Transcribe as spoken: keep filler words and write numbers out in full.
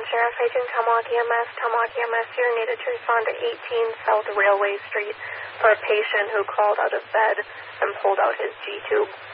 Sheriff Agent Tomahawk E M S. Tomahawk E M S here needed to respond to eighteen South Railway Street for a patient who crawled out of bed and pulled out his G-tube.